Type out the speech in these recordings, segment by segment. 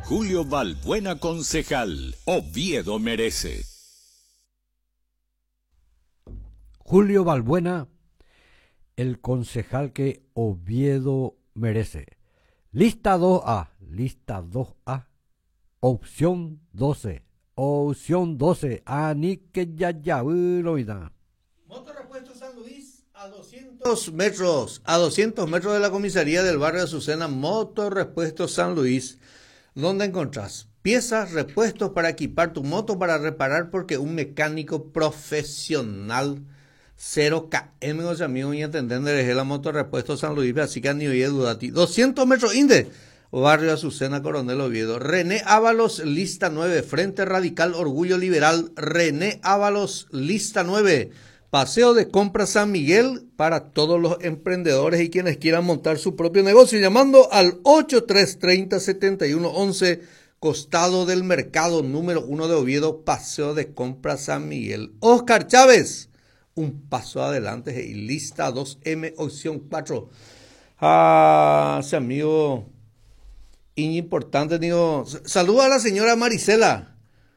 Julio Balbuena, concejal. Oviedo merece. Julio Balbuena, el concejal que Oviedo merece. Lista 2A, lista 2A, opción 12, opción 12, Anique Yayabuloida. Motorrepuesto San Luis, a 200 metros de la comisaría del barrio de Azucena. Motorrepuesto San Luis, donde encontrás piezas, repuestos para equipar tu moto, para reparar, porque un mecánico profesional 0KM, amigos, y entender desde la Motorrepuesto San Luis, así que ni hoy dudati. 200 metros inde, barrio Azucena, Coronel Oviedo. René Ábalos, lista 9, Frente Radical Orgullo Liberal. René Ábalos, lista 9. Paseo de Compras San Miguel para todos los emprendedores y quienes quieran montar su propio negocio, llamando al 8330-7111, costado del mercado número 1 de Oviedo, Paseo de Compras San Miguel. Oscar Chávez, un paso adelante, y lista 2M, opción 4. Ese amigo importante, digo, saluda a la señora Marisela.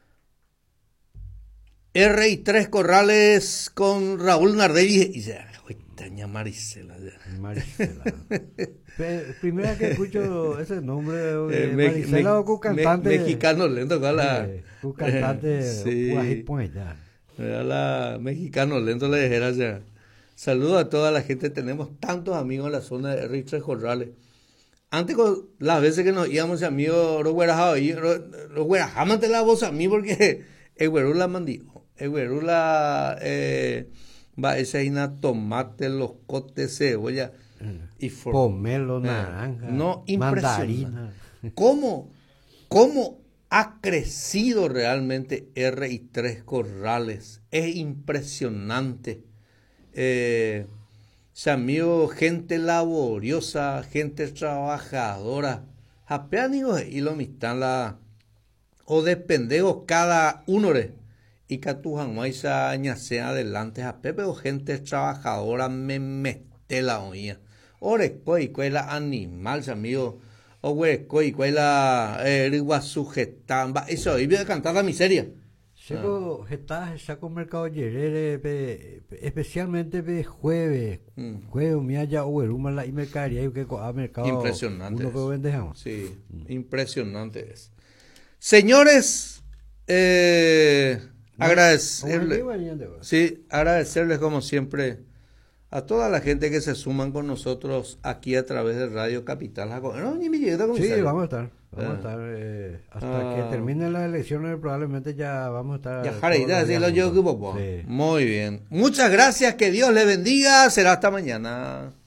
R3 Corrales con Raúl Nardelli. Y dice, doña Marisela. Marisela. Primera que escucho ese nombre, Marisela, o cantante mexicano lento, cantante, sí. Era la mexicano lento, le dijera ya. Saludo a toda la gente, tenemos tantos amigos en la zona de R3 Corrales. Antes, con las veces que nos íbamos, amigos, los güerajaman te la voz a mí, porque el güero la mandí. El güerula va esa ina tomate, los cotes, cebolla y pomelo, naranja, no, mandarina. ¿Cómo ha crecido realmente R3 Corrales? Es impresionante. Amigo, gente laboriosa, gente trabajadora. Apenas y lo mistan la o de pendejos cada uno y que tu jamás sea adelante a Pepe o gente trabajadora me mete la oía. Ore coi la animal, amigo. O güey coi la rigua sujetamba. Eso y voy a cantar la miseria. Saco mercado yerere especialmente de jueves. Jueves me haya oeruma la y mercadería que a mercado. Impresionante. Uno que vendejamos. Sí, impresionante es. Señores, agradecerles como siempre a toda la gente que se suman con nosotros aquí a través de Radio Capital. Sí, vamos a estar hasta que terminen las elecciones, probablemente ya vamos a estar. Muy bien, muchas gracias, que Dios le bendiga, será hasta mañana.